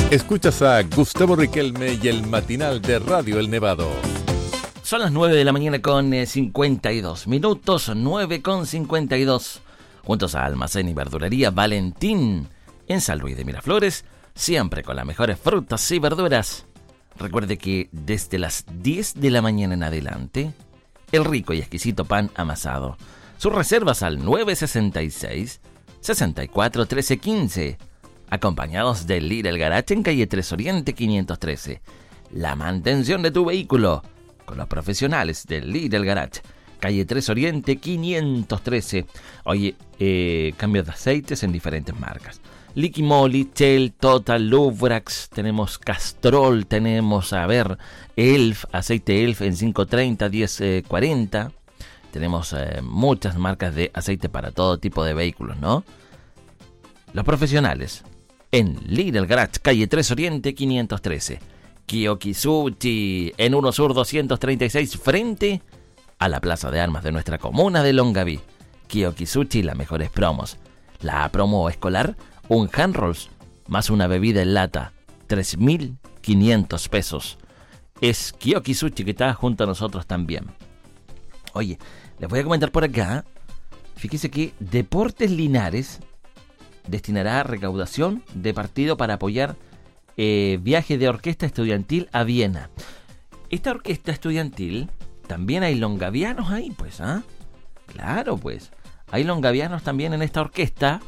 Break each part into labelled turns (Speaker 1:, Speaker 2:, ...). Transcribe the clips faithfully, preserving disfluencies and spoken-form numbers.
Speaker 1: Escuchas a Gustavo Riquelme y el matinal de Radio El Nevado.
Speaker 2: Son las nueve de la mañana con cincuenta y dos minutos, nueve con cincuenta y dos. Juntos a Almacén y Verdulería Valentín, en San Luis de Miraflores, siempre con las mejores frutas y verduras. Recuerde que desde las diez de la mañana en adelante, el rico y exquisito pan amasado. Sus reservas al nueve sesenta y seis, sesenta y cuatro, trece quince. Acompañados del Lidl Garage en calle tres Oriente quinientos trece. La mantención de tu vehículo con los profesionales del Lidl Garage, calle tres Oriente quinientos trece. Oye, eh, cambio de aceites en diferentes marcas. Liquimoli, Shell, Total, Lubrax, tenemos Castrol, tenemos, a ver, Elf, aceite Elf en cinco treinta, diez cuarenta. Tenemos eh, muchas marcas de aceite para todo tipo de vehículos, ¿no? Los profesionales en Lidl Garage, calle tres Oriente quinientos trece. Kiyokizuchi, en uno Sur doscientos treinta y seis, frente a la plaza de armas de nuestra comuna de Longaví. Kiyokizuchi, las mejores promos. La promo escolar, un hand rolls más una bebida en lata, tres mil quinientos pesos. Es Kiyokizuchi, que está junto a nosotros también. Oye, les voy a comentar por acá. Fíjese que Deportes Linares destinará recaudación de partido para apoyar eh, viaje de orquesta estudiantil a Viena. Esta orquesta estudiantil, también hay longavianos ahí, pues, ¿ah? ¿eh? Claro, pues. Hay longavianos también en esta orquesta.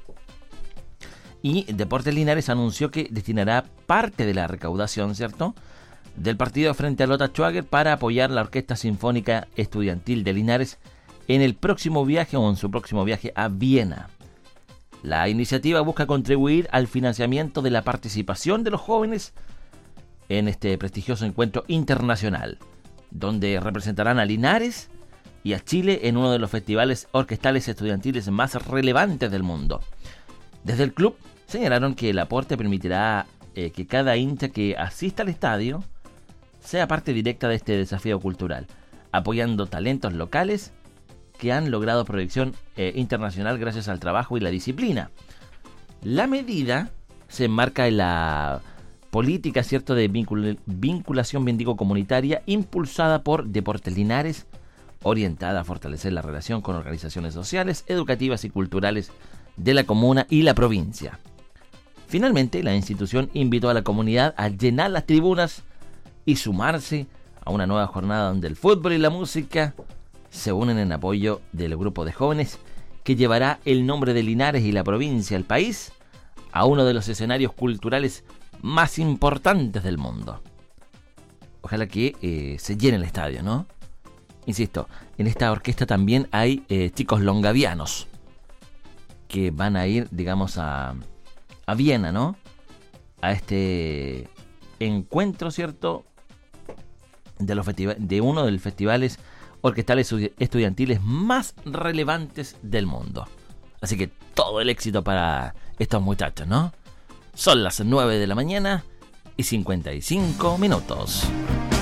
Speaker 2: Y Deportes Linares anunció que destinará parte de la recaudación, ¿cierto?, del partido frente a Lota Schwager para apoyar la Orquesta Sinfónica Estudiantil de Linares en el próximo viaje o en su próximo viaje a Viena. La iniciativa busca contribuir al financiamiento de la participación de los jóvenes en este prestigioso encuentro internacional, donde representarán a Linares y a Chile en uno de los festivales orquestales estudiantiles más relevantes del mundo. Desde el club señalaron que el aporte permitirá eh, que cada hincha que asista al estadio sea parte directa de este desafío cultural, apoyando talentos locales que han logrado proyección eh, internacional gracias al trabajo y la disciplina. La medida se enmarca en la política, cierto, de vincul- vinculación bien digo comunitaria impulsada por Deportes Linares, orientada a fortalecer la relación con organizaciones sociales, educativas y culturales de la comuna y la provincia. Finalmente, la institución invitó a la comunidad a llenar las tribunas y sumarse a una nueva jornada donde el fútbol y la música se unen en apoyo del grupo de jóvenes que llevará el nombre de Linares y la provincia, el país, a uno de los escenarios culturales más importantes del mundo. Ojalá que eh, se llene el estadio, ¿no? Insisto, en esta orquesta también hay eh, chicos longavianos que van a ir, digamos, a, a Viena, ¿no? A este encuentro, ¿cierto?, de, los festiva- de uno de los festivales orquestales estudiantiles más relevantes del mundo. Así que todo el éxito para estos muchachos, ¿no? Son las nueve de la mañana y cincuenta y cinco minutos.